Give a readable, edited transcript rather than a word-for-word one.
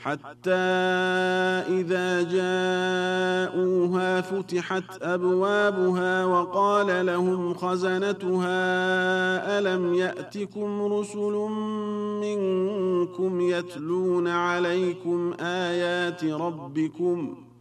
حتى إذا جاءوها فتحت أبوابها وقال لهم خزنتها ألم يأتكم رسل منكم يتلون عليكم آيات ربكم